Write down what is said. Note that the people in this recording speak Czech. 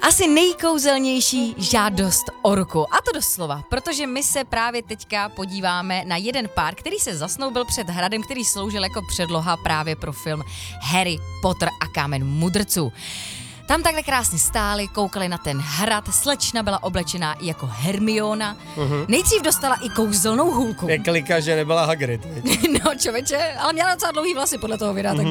Asi nejkouzelnější žádost o ruku. A to doslova, protože my se právě teďka podíváme na jeden pár, který se zasnoubil před hradem, který sloužil jako předloha právě pro film Harry Potter a kámen mudrců. Tam takhle krásně stáli, koukali na ten hrad, slečna byla oblečená jako Hermiona. Nejdřív dostala i kouzelnou hůlku. Neklika, že nebyla Hagrid. No, člověče, ale měla docela dlouhý vlasy podle toho videa, tak